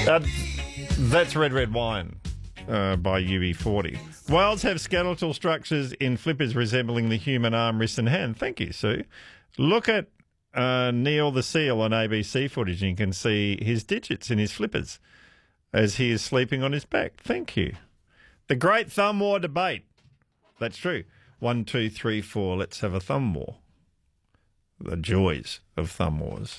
Uh, that's Red Red Wine by UB40. Whales have skeletal structures in flippers resembling the human arm, wrist and hand. Thank you, Sue. Look at Neil the seal on ABC footage and you can see his digits in his flippers as he is sleeping on his back. Thank you. The great thumb war debate. That's true. 1, 2, 3, 4. Let's have a thumb war. The joys of thumb wars.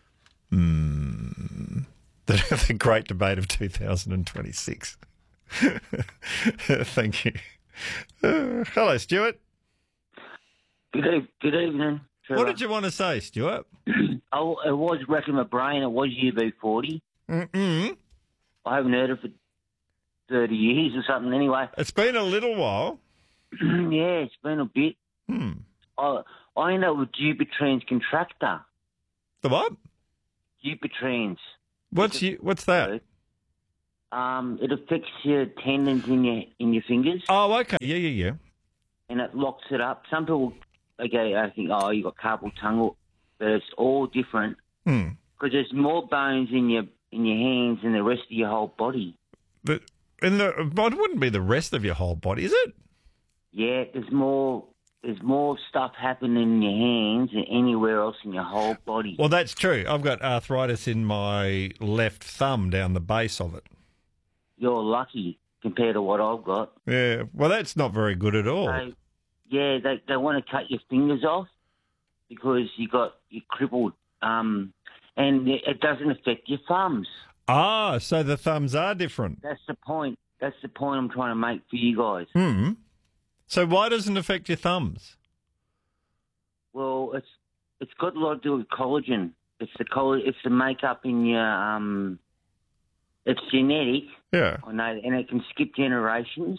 The great debate of 2026. Thank you. Hello, Stuart. Good evening. Trevor. What did you want to say, Stuart? It was racking my brain. It was UB40. Mm-mm. I haven't heard it for 30 years or something anyway. It's been a little while. Yeah, it's been a bit. I ended up with Jupitrans contractor. The what? Jupitrans. What's that? It affects your tendons in your fingers. Oh, okay. Yeah. And it locks it up. Some people, I think, you got carpal tunnel, but it's all different. Because there's more bones in your hands than the rest of your whole body. But it wouldn't be the rest of your whole body, is it? Yeah, there's more stuff happening in your hands than anywhere else in your whole body. Well, that's true. I've got arthritis in my left thumb down the base of it. You're lucky compared to what I've got. Yeah, well, that's not very good at all. So, yeah, they want to cut your fingers off because you're crippled, and it doesn't affect your thumbs. Ah, so the thumbs are different. That's the point. That's the point I'm trying to make for you guys. So why doesn't it affect your thumbs? Well, it's got a lot to do with collagen. It's the makeup in your it's genetic. Yeah. I know, and it can skip generations.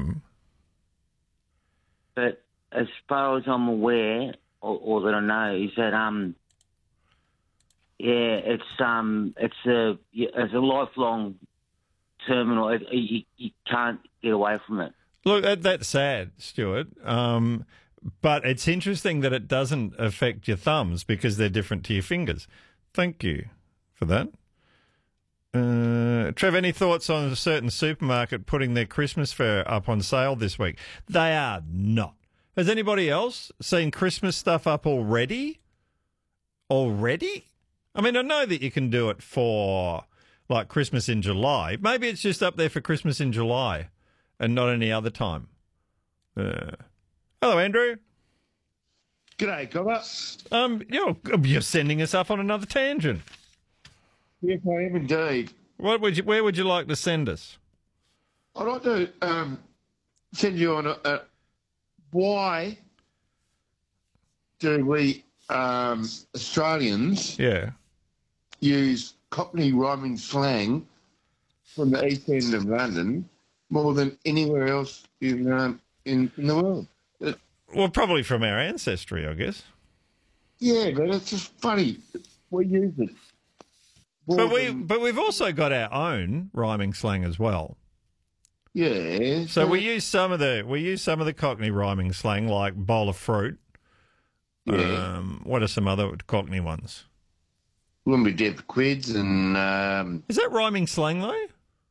But as far as I'm aware, or that I know, is that it's a lifelong terminal. You can't get away from it. Look, that's sad, Stuart. But it's interesting that it doesn't affect your thumbs because they're different to your fingers. Thank you for that. Trev, any thoughts on a certain supermarket putting their Christmas fair up on sale this week? They are not. Has anybody else seen Christmas stuff up already? Already? I mean, I know that you can do it for, like, Christmas in July. Maybe it's just up there for Christmas in July and not any other time. Hello, Andrew. G'day, Cobber. You're sending us up on another tangent. Yes, I am indeed. Where would you like to send us? I'd like to send you on why do we Australians use Cockney rhyming slang from the East End of London more than anywhere else in the world? Well, probably from our ancestry, I guess. Yeah, but it's just funny. We use it. But we've also got our own rhyming slang as well. Yeah. So we use some of the Cockney rhyming slang, like bowl of fruit. Yeah. What are some other Cockney ones? Wouldn't be dead for quids and. Is that rhyming slang though?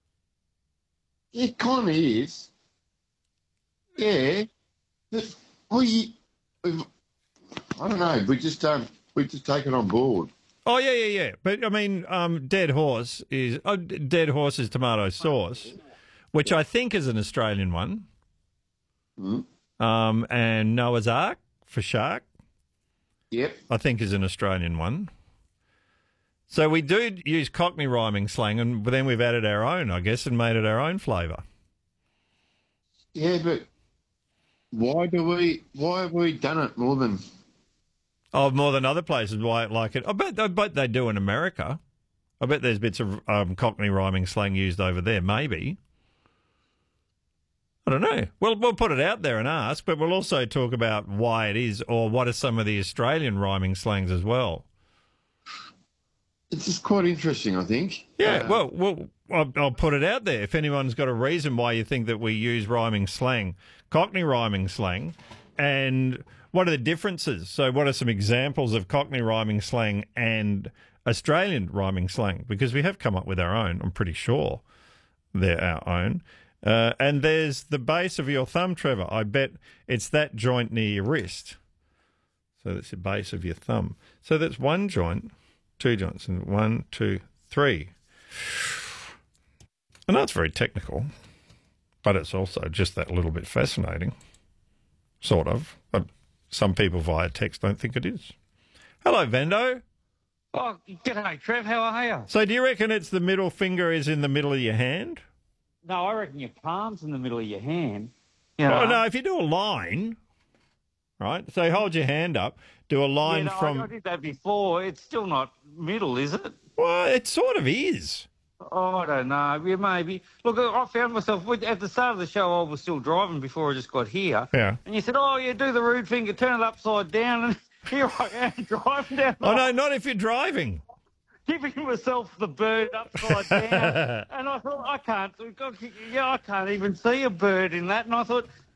It kind of is. Yeah. I don't know. We just take it on board. Oh yeah. But I mean, dead horse is tomato sauce, which I think is an Australian one. And Noah's Ark for shark. Yep. I think is an Australian one. So we do use Cockney rhyming slang, and then we've added our own, I guess, and made it our own flavour. Yeah, but why have we done it more than? Oh, more than other places. Why like it? I bet they do in America. I bet there's bits of Cockney rhyming slang used over there. Maybe. I don't know. We'll put it out there and ask, but we'll also talk about why it is, or what are some of the Australian rhyming slangs as well. It's just quite interesting, I think. Yeah. I'll put it out there. If anyone's got a reason why you think that we use rhyming slang, Cockney rhyming slang, and what are the differences? So what are some examples of Cockney rhyming slang and Australian rhyming slang, because we have come up with our own. I'm pretty sure they're our own. And there's the base of your thumb, Trevor. I bet it's that joint near your wrist. So that's the base of your thumb. So that's one joint, two joints, and 1, 2, 3. I know it's very technical, but it's also just that little bit fascinating, sort of. Some people via text don't think it is. Hello, Vendo. Oh, g'day, Trev. How are you? So do you reckon it's the middle finger is in the middle of your hand? No, I reckon your palm's in the middle of your hand. You know? Oh, no, if you do a line, right? So hold your hand up, do a line from... I did that before. It's still not middle, is it? Well, it sort of is. Oh, I don't know. Yeah, maybe. Look, I found myself, at the start of the show, I was still driving before I just got here. Yeah. And you said, oh, yeah, do the rude finger, turn it upside down, and here I am driving down the Oh, no, not if you're driving. giving myself the bird upside down. And I thought, I can't even see a bird in that. And I thought,